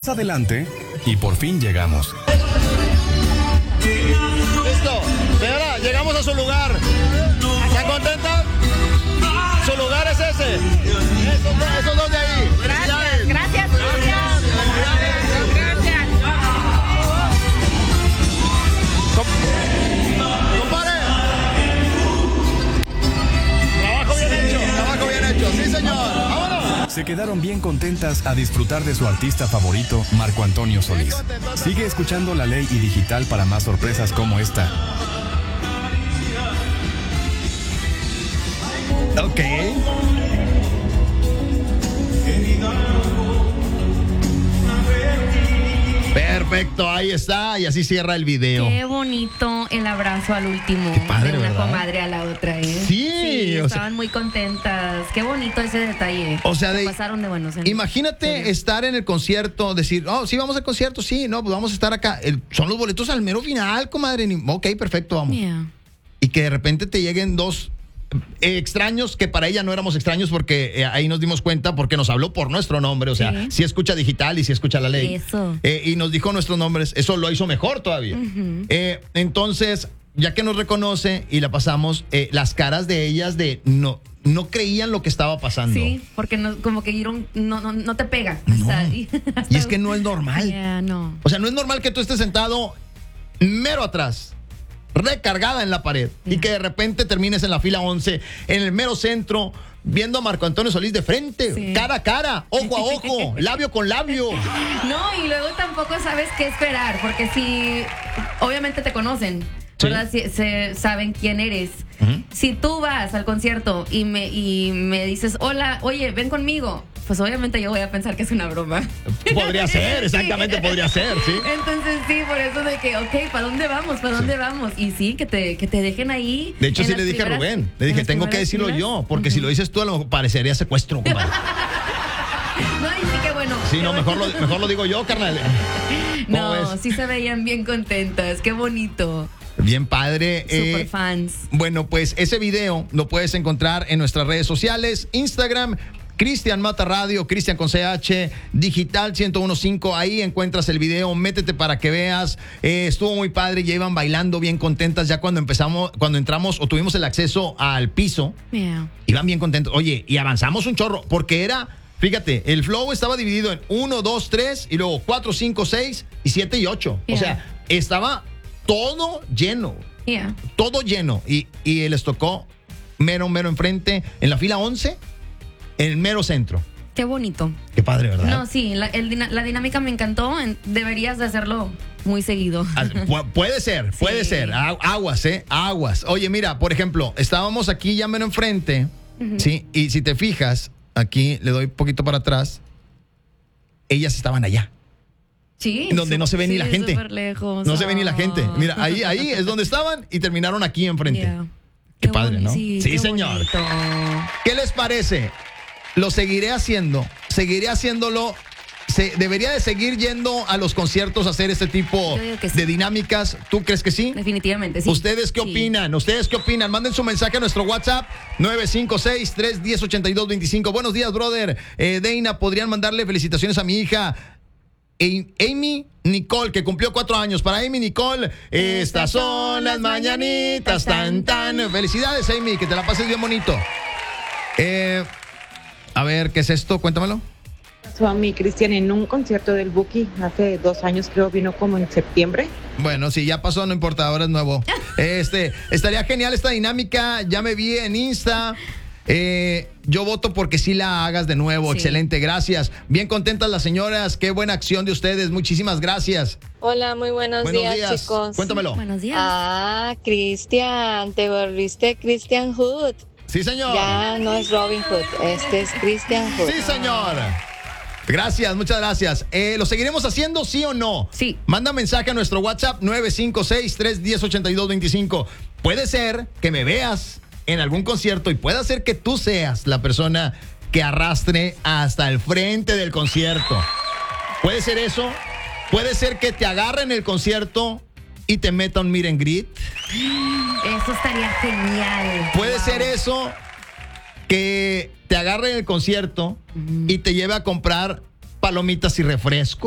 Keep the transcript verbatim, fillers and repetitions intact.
Adelante y por fin llegamos. Listo, señora, llegamos a su lugar. ¿Están contentas? Su lugar es ese. Esos, dos- esos dos de ahí. Gracias, gracias, gracias. Gracias. Compadre. Trabajo bien hecho, trabajo bien hecho. Sí, señor. Vámonos. Se quedaron bien contentas a disfrutar de su artista favorito, Marco Antonio Solís. Sigue escuchando La Ley y Digital para más sorpresas como esta. Ok. Perfecto, ahí está. Y así cierra el video. Qué bonito el abrazo al último. Qué padre, de una ¿verdad? comadre a la otra, ¿eh? Sí, o sea- estaban muy contentas. Qué bonito ese detalle. O sea, Se de- pasaron de buenos. en- Imagínate serio. estar en el concierto, decir, oh, sí, vamos al concierto, sí, no, pues vamos a estar acá. El- son los boletos al mero final, comadre. Ni- Ok, perfecto, vamos. Yeah. Y que de repente te lleguen dos eh, extraños, que para ella no éramos extraños porque eh, ahí nos dimos cuenta porque nos habló por nuestro nombre, o sea, Sí. sí escucha digital y sí escucha la ley. Eso. Eh, y nos dijo nuestros nombres, eso lo hizo mejor todavía. Eh, entonces, ya que nos reconoce y la pasamos, eh, las caras de ellas de no, no creían lo que estaba pasando. Sí, porque no, como que Iron no, no, no te pega. No. Hasta- Y hasta- es que no es normal. Yeah, no. O sea, no es normal que tú estés sentado mero atrás, recargada en la pared, y Yeah. que de repente termines en la fila once, en el mero centro, viendo a Marco Antonio Solís de frente, Sí. cara a cara, ojo a ojo, labio con labio. No, y luego tampoco sabes qué esperar, porque si obviamente te conocen, Sí. ¿verdad? Si, se, saben quién eres. Ujú. Si tú vas al concierto y me, y me dices, hola, oye, ven conmigo, pues obviamente yo voy a pensar que es una broma. Podría ser, exactamente, Sí. podría ser, sí. Entonces sí, por eso de que, ok, ¿para dónde vamos? ¿Para dónde vamos? Y sí, que te, que te dejen ahí. De hecho, en sí las le dije a primeras- Rubén, le en dije, las tengo que primeras decirlo filas. yo, porque si lo dices tú, a lo mejor parecería secuestro, compadre. No, y sí que bueno. Sí, qué no, bueno. mejor lo, mejor lo digo yo, carnal. ¿Cómo No, ves? sí se veían bien contentas, qué bonito. Bien padre. Super eh, fans. Bueno, pues ese video lo puedes encontrar en nuestras redes sociales, Instagram, Cristian Mata Radio, Cristian con C H, Digital ciento uno punto cinco, ahí encuentras el video, métete para que veas. Eh, estuvo muy padre, ya iban bailando bien contentas, ya cuando empezamos, cuando entramos o tuvimos el acceso al piso, Yeah. iban bien contentos. Oye, y avanzamos un chorro, porque era, fíjate, el flow estaba dividido en uno, dos, tres, y luego cuatro, cinco, seis, y siete y ocho. Yeah. O sea, estaba todo lleno. Yeah. Todo lleno. Y, y les tocó mero, mero enfrente, en la fila once, en el mero centro. Qué bonito. Qué padre, ¿verdad? No, sí, la, el dina- la dinámica me encantó. en- Deberías de hacerlo muy seguido. Ah, pu- puede ser, puede Sí. ser. Agu- Aguas, ¿eh? Aguas. Oye, mira, por ejemplo, estábamos aquí ya mero enfrente, ¿sí? Y si te fijas, aquí le doy un poquito para atrás, ellas estaban allá. Sí. Donde no se ve ni sí, la gente. súper lejos. No se ve ni la gente. Ah. Mira, ahí, ahí es donde estaban y terminaron aquí enfrente. Yeah. Qué padre, boni- ¿no? Sí, Sí, qué señor. bonito. ¿Qué les parece? Lo seguiré haciendo, seguiré haciéndolo. Se, debería de seguir yendo a los conciertos a hacer este tipo Yo digo que sí. de dinámicas. ¿Tú crees que sí? Definitivamente, sí. ¿Ustedes qué Sí. opinan? ¿Ustedes qué opinan? Manden su mensaje a nuestro WhatsApp nueve cinco seis, tres uno cero, ocho dos dos cinco. Buenos días, brother. Eh, Deina, ¿podrían mandarle felicitaciones a mi hija Am- Amy Nicole, que cumplió cuatro años? Para Amy Nicole, estas son las mañanitas, tan, tan. Felicidades, Amy, que te la pases bien bonito. Eh, a ver, ¿qué es esto? Cuéntamelo. A mi Cristian en un concierto del Buki hace dos años, creo, vino como en septiembre. Bueno, si ya pasó, no importa, ahora es nuevo. Este, estaría genial esta dinámica. Ya me vi en Insta. Eh, yo voto porque sí la hagas de nuevo. Sí. Excelente, gracias. Bien contentas las señoras. Qué buena acción de ustedes. Muchísimas gracias. Hola, muy buenos, Buenos días, días. chicos. Cuéntamelo. Buenos días. Ah, Cristian, te volviste Christian Hood. Sí, señor. Ya no es Robin Hood, este es Christian Hood. Sí, señor. Gracias, muchas gracias. Eh, ¿Lo seguiremos haciendo, sí o no? Sí. Manda mensaje a nuestro WhatsApp nueve cinco seis, tres uno cero, ocho dos dos cinco. Puede ser que me veas en algún concierto y puede ser que tú seas la persona que arrastre hasta el frente del concierto. Puede ser eso. Puede ser que te agarre en el concierto y te meta un meet and greet. Eso estaría genial. Puede Wow. ser eso, que te agarre en el concierto y te lleve a comprar palomitas y refresco.